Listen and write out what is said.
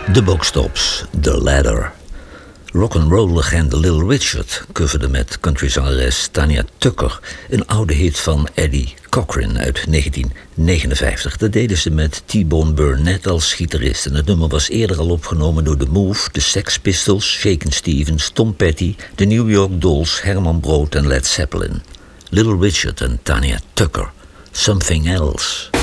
De Bookstops, The Ladder. Rock'n'roll legende Little Richard coverde met countryzangeres Tanya Tucker een oude hit van Eddie Cochran uit 1959. Dat deden ze met T-Bone Burnett als gitarist. En het nummer was eerder al opgenomen door The Move, de Sex Pistols, Shakin' Stevens, Tom Petty, de New York Dolls, Herman Brood en Led Zeppelin. Little Richard en Tanya Tucker, Something Else.